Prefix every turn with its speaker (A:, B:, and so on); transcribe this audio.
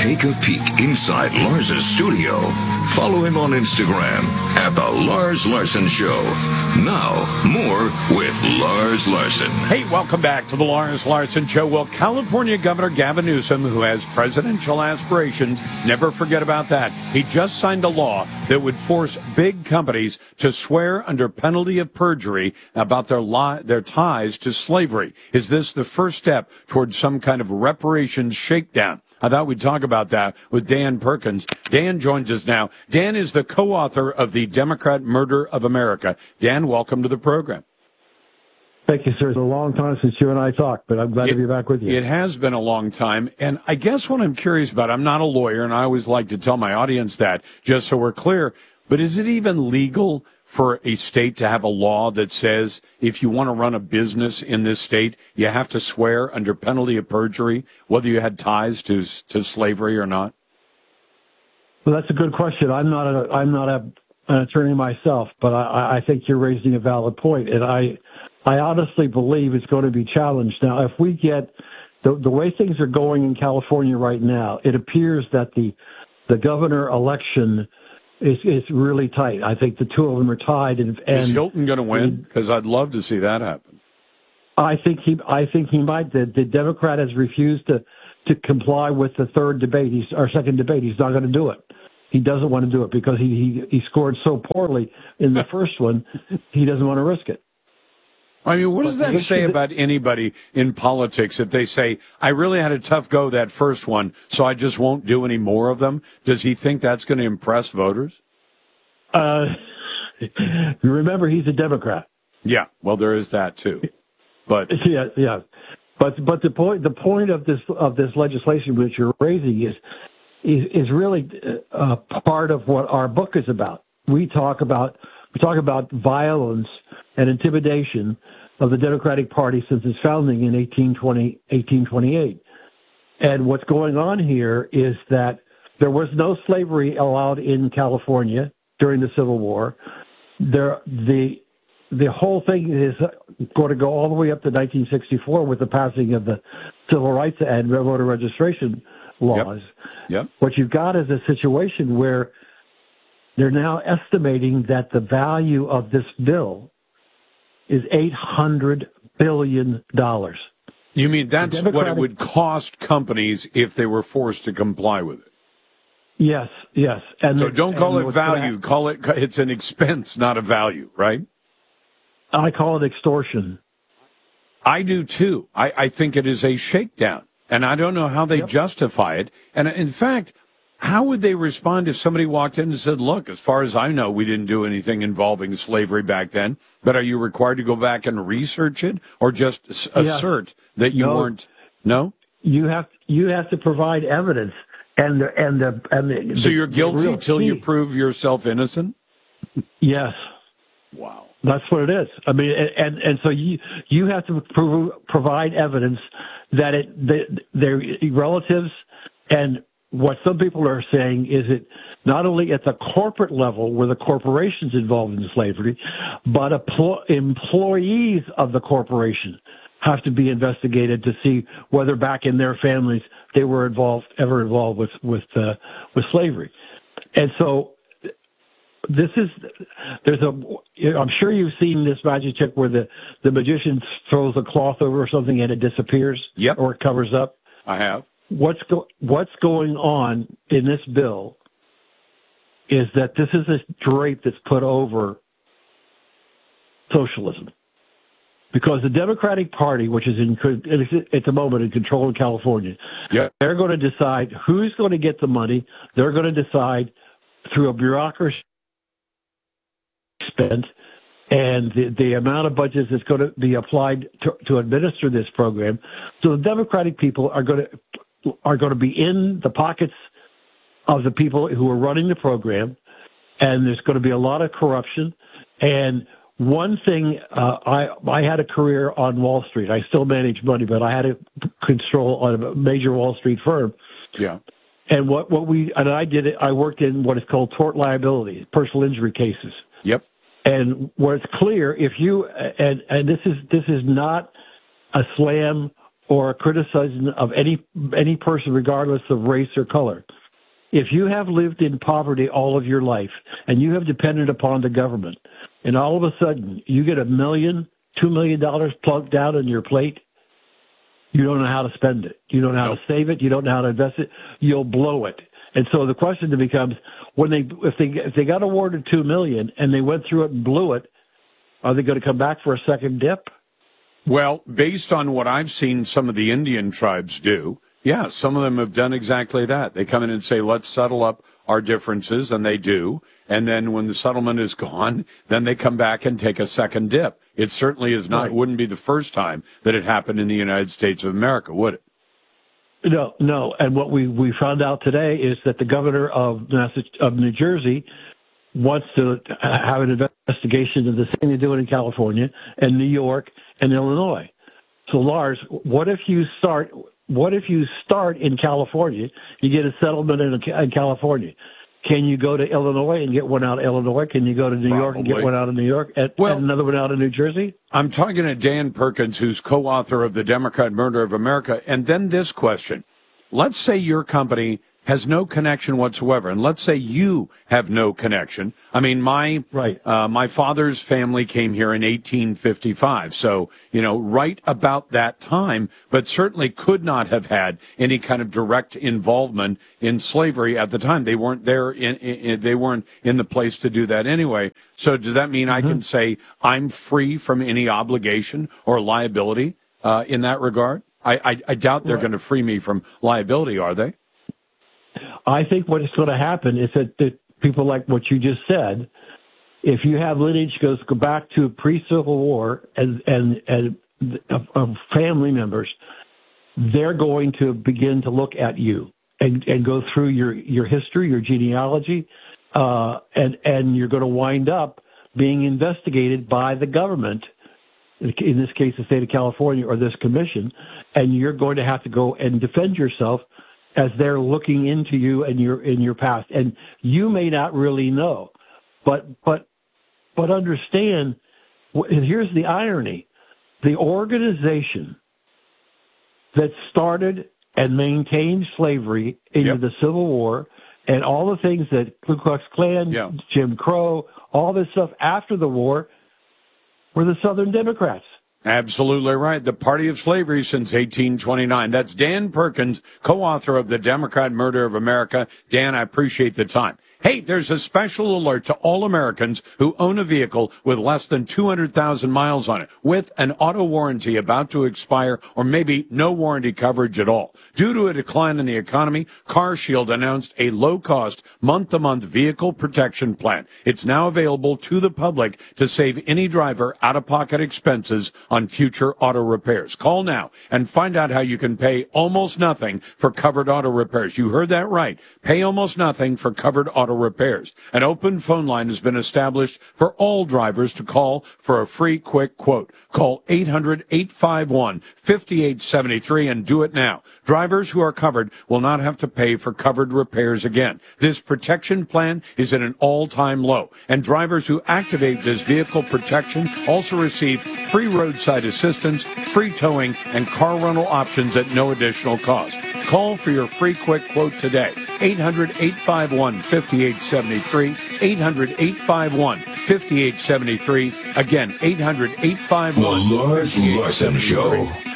A: Take a peek inside Lars's studio. Follow him on Instagram at The Lars Larson Show. Now, more with Lars Larson.
B: Hey, welcome back to The Lars Larson Show. Well, California Governor Gavin Newsom, who has presidential aspirations, never forget about that. He just signed a law that would force big companies to swear under penalty of perjury about their ties to slavery. Is this the first step towards some kind of reparations shakedown? I thought we'd talk about that with Dan Perkins. Dan joins us now. Dan is the co-author of The Democrat Murder of America. Dan, welcome to the program.
C: Thank you, sir. It's a long time since you and I talked, but I'm glad to be back with you.
B: It has been a long time, and I guess what I'm curious about, I'm not a lawyer, and I always like to tell my audience that, just so we're clear, but is it even legal for a state to have a law that says if you want to run a business in this state, you have to swear under penalty of perjury, whether you had ties to slavery or not?
C: Well, that's a good question. I'm not an attorney myself, but I think you're raising a valid point, and I honestly believe it's going to be challenged. Now, if we get the way things are going in California right now, it appears that the governor election is really tight. I think the two of them are tied. And
B: is Hilton going to win? Because I'd love to see that happen.
C: I think he might. The Democrat has refused to comply with the third debate. Second debate. He's not going to do it. He doesn't want to do it because he scored so poorly in the first one. He doesn't want to risk it.
B: I mean, what does that say about anybody in politics if they say, I really had a tough go that first one, so I just won't do any more of them? Does he think that's going to impress voters?
C: Remember, he's a Democrat.
B: Yeah, well, there is that too. But
C: yeah. But the point of this legislation which you're raising is really part of what our book is about. We talk about violence and intimidation of the Democratic Party since its founding in 1828. And what's going on here is that there was no slavery allowed in California during the Civil War. The whole thing is going to go all the way up to 1964 with the passing of the Civil Rights and voter registration laws.
B: Yep.
C: What you've got is a situation where they're now estimating that the value of this bill is $800 billion.
B: You mean that's what it would cost companies if they were forced to comply with it?
C: Yes. And
B: so don't call it value. Call it's an expense, not a value, right?
C: I call it extortion.
B: I do too. I think it is a shakedown, and I don't know how they justify it. And in fact, how would they respond if somebody walked in and said, look, as far as I know, we didn't do anything involving slavery back then, but are you required to go back and research it or just assert that you weren't? No?
C: You have to provide evidence.
B: So you're guilty till you prove yourself innocent?
C: Yes.
B: Wow.
C: That's what it is. I mean, and so you have to provide evidence that their relatives and what some people are saying is it not only at the corporate level were the corporations involved in slavery, but employees of the corporation have to be investigated to see whether back in their families they were ever involved with slavery. And so I'm sure you've seen this magic trick where the magician throws a cloth over something and it disappears.
B: Yep.
C: Or it covers up.
B: I have.
C: What's going on in this bill is that this is a drape that's put over socialism. Because the Democratic Party, which is at the moment in control in California, they're going to decide who's going to get the money. They're going to decide through a bureaucracy spent and the amount of budgets that's going to be applied to administer this program. So the Democratic people are going to be in the pockets of the people who are running the program, and there's going to be a lot of corruption. And one thing, I had a career on Wall Street. I still manage money, but I had a control on a major Wall Street firm. Yeah. And I worked in what is called tort liability, personal injury cases.
B: Yep.
C: And where it's clear, if you and this is not a slam or a criticism of any person, regardless of race or color. If you have lived in poverty all of your life and you have depended upon the government, and all of a sudden you get $1 million, $2 million plugged down on your plate, you don't know how to spend it. You don't know how to save it. You don't know how to invest it. You'll blow it. And so the question then becomes, if they got awarded $2 million and they went through it and blew it, are they going to come back for a second dip?
B: Well, based on what I've seen some of the Indian tribes do, yeah, some of them have done exactly that. They come in and say, let's settle up our differences, and they do. And then when the settlement is gone, then they come back and take a second dip. It certainly is not, wouldn't be the first time that it happened in the United States of America, would it?
C: No. And what we found out today is that the governor of New Jersey wants to have an investigation of the same they're doing in California and New York and Illinois. So, Lars, what if you start in California, you get a settlement in California? Can you go to Illinois and get one out of Illinois? Can you go to New York and get one out of New York and another one out of New Jersey?
B: I'm talking to Dan Perkins, who's co-author of The Democrat Murder of America. And then this question. Let's say your company has no connection whatsoever, and let's say you have no connection. I mean, my father's family came here in 1855, so, right about that time, but certainly could not have had any kind of direct involvement in slavery at the time. They weren't there, they weren't in the place to do that anyway. So does that mean I can say I'm free from any obligation or liability in that regard? I doubt they're going to free me from liability, are they?
C: I think what is going to happen is that people like what you just said, if you have lineage goes back to pre-Civil War and family members, they're going to begin to look at you and go through your history, your genealogy, and you're going to wind up being investigated by the government, in this case the state of California or this commission, and you're going to have to go and defend yourself as they're looking into you and your past. And you may not really know, but understand, and here's the irony, the organization that started and maintained slavery into the Civil War and all the things that Ku Klux Klan, Jim Crow, all this stuff after the war were the Southern Democrats.
B: Absolutely right. The party of slavery since 1829. That's Dan Perkins, co-author of The Democrat Murder of America. Dan, I appreciate the time. Hey, there's a special alert to all Americans who own a vehicle with less than 200,000 miles on it, with an auto warranty about to expire, or maybe no warranty coverage at all. Due to a decline in the economy, CarShield announced a low-cost, month-to-month vehicle protection plan. It's now available to the public to save any driver out-of-pocket expenses on future auto repairs. Call now and find out how you can pay almost nothing for covered auto repairs. You heard that right. Pay almost nothing for covered auto repairs. An open phone line has been established for all drivers to call for a free quick quote. Call 800-851-5873 and do it now. Drivers who are covered will not have to pay for covered repairs again. This protection plan is at an all-time low, and drivers who activate this vehicle protection also receive free roadside assistance, free towing, and car rental options at no additional cost. Call for your free quick quote today. 800-851-5873. 800-851-5873. Again, 800-851-5873.
A: The Lars Larson Show.